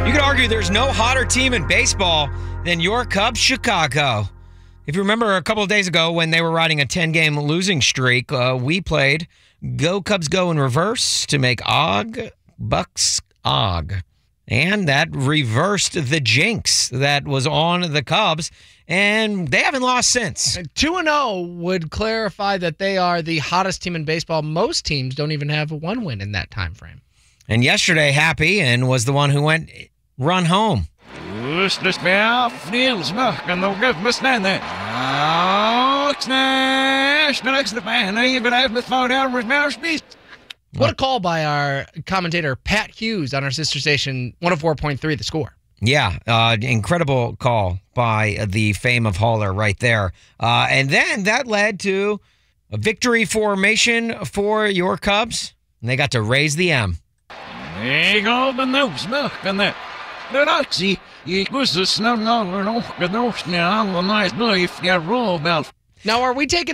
You could argue there's no hotter team in baseball than your Cubs, Chicago. If you remember a couple of days ago when they were riding a 10-game losing streak, we played Go Cubs Go in reverse to make Og Bucks Og. And that reversed the jinx that was on the Cubs, and they haven't lost since. 2-0 would clarify that they are the hottest team in baseball. Most teams don't even have one win in that time frame. And yesterday, Happy and was the one who went run home. What a call by our commentator, Pat Hughes, on our sister station, 104.3 The Score. Yeah, incredible call by the fame of Haller right there. And then that led to a victory formation for your Cubs. And they got to raise the M. Now, are we taking